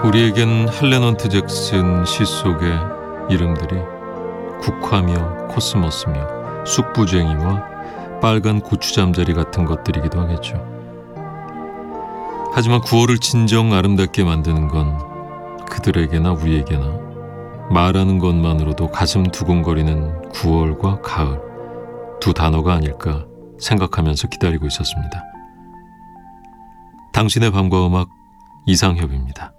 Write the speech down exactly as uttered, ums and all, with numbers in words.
우리에겐 헬렌 헌트 잭슨 시 속의 이름들이 국화며 코스모스며 쑥부쟁이와 빨간 고추잠자리 같은 것들이기도 하겠죠. 하지만 구월을 진정 아름답게 만드는 건 그들에게나 우리에게나 말하는 것만으로도 가슴 두근거리는 구월과 가을 두 단어가 아닐까 생각하면서 기다리고 있었습니다. 당신의 밤과 음악 이상협입니다.